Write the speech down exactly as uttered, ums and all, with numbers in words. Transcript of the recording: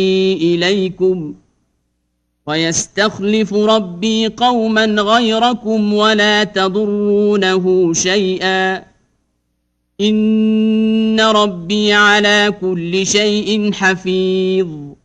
إليكم ويستخلف ربي قوما غيركم ولا تضرونه شيئا إن ربي على كل شيء حفيظ